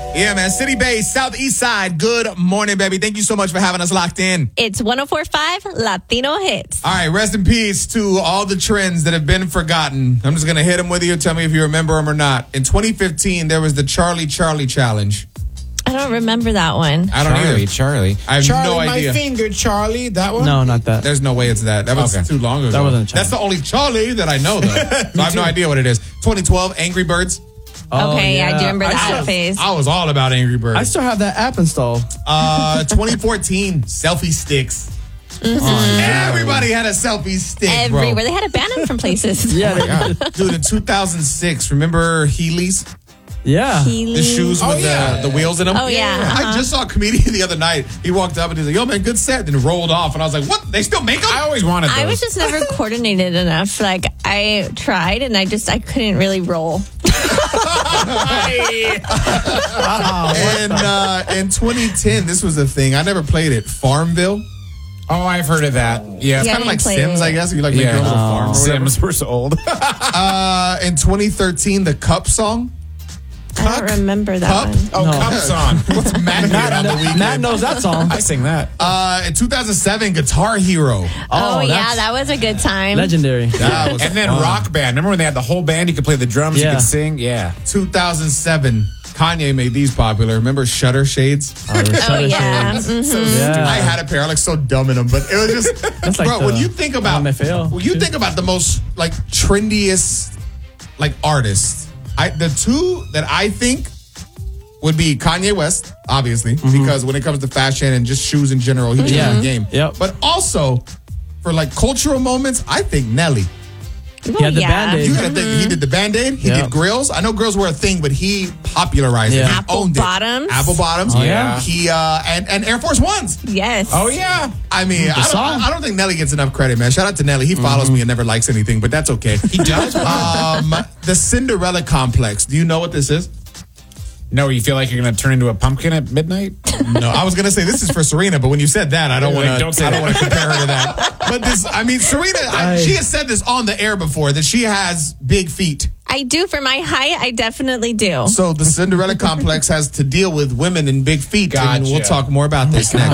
Yeah, man. City Base, Southeast Side. Good morning, baby. Thank you so much for having us locked in. It's 104.5 Latino Hits. All right, rest in peace to all the trends that have been forgotten. I'm just going to hit them with you. Tell me if you remember them or not. In 2015, there was the Charlie Challenge. I don't remember that one. I don't either. Charlie. I have Charlie, no idea. my finger, Charlie. That one? No, not that. There's no way it's that. That was Okay. too long ago. That wasn't a That's the only Charlie that I know, though. So I have no idea what it is. 2012, Angry Birds. Okay, I do remember that phase. I was all about Angry Birds. I still have that app installed. 2014, selfie sticks. Everybody had a selfie stick, Everywhere. bro. They had to ban them from places. Yeah, Dude, in 2006, remember Heelys? yeah. The shoes with the wheels in them? Oh, yeah. I just saw a comedian the other night. He walked up and he's like, yo, man, good set. Then rolled off. And I was like, what? They still make them? I always wanted those. I was just never coordinated enough. Like, I tried and I couldn't really roll. And in 2010, this was a thing. I never played it. Farmville. Oh, I've heard of that. Yeah. It's Yeah, kind of like play Sims, it. I guess. You like make your own little farm or whatever. Sims were so old. In 2013, the Cup song. I don't remember that Cup? one. Oh, No. Cup song. What's Matt doing on the weekend? Matt knows that song. I sing that. In 2007, Guitar Hero. Oh, yeah, that's that was a good time. legendary. That was And then fun. Rock Band. Remember when they had the whole band? You could play the drums, you Yeah. could sing. Yeah. 2007, Kanye made these popular. Remember Shutter Shades? Oh, yeah. Mhm. Yeah. I had a pair. I look so dumb in them, but it was just, That's like bro. the When you think about, LMFAO. when you think about the most like trendiest like artists, the two that I think would be Kanye West, obviously, because when it comes to fashion and just shoes in general, he changed Yeah. the game. Yep. But also for like cultural moments, I think Nelly. Oh, Yeah, the yeah. Band-Aid. You gotta think he did the Band-Aid, he Yep. did grills. I know grills were a thing, but he popularized it. Yeah. He Apple owned bottoms. it. Apple bottoms. Oh, yeah. He and Air Force Ones. Yes. Oh, yeah. I mean, song. I don't think Nelly gets enough credit, man. Shout out to Nelly. He follows me and never likes anything, but that's okay. He does? The Cinderella Complex. Do you know what this is? No, you feel like you're going to turn into a pumpkin at midnight? No, I was gonna say this is for Serena, but when you said that, I don't Like, want to. don't say I don't that. want to compare her to that. But this, I mean, Serena, she has said this on the air before that she has big feet. I do. For my height, I definitely do. So the Cinderella Complex has to deal with women and big feet, and we'll Gotcha. talk more about this next.